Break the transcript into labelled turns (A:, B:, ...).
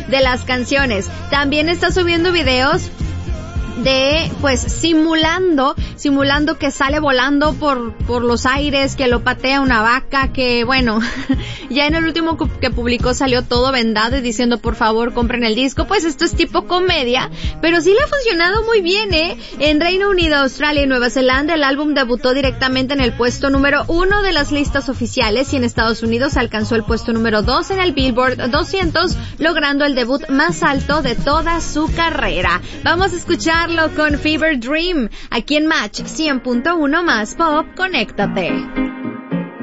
A: de las canciones. También está subiendo videos de, pues, simulando que sale volando por los aires, que lo patea una vaca, que bueno, ya en el último que publicó salió todo vendado y diciendo por favor compren el disco. Pues esto es tipo comedia, pero sí le ha funcionado muy bien, En Reino Unido, Australia y Nueva Zelanda el álbum debutó directamente en el puesto número 1 de las listas oficiales y en Estados Unidos alcanzó el puesto número 2 en el Billboard 200, logrando el debut más alto de toda su carrera. Vamos a escucharlo con Fever Dream, aquí en Match 100.1 más Pop, conéctate.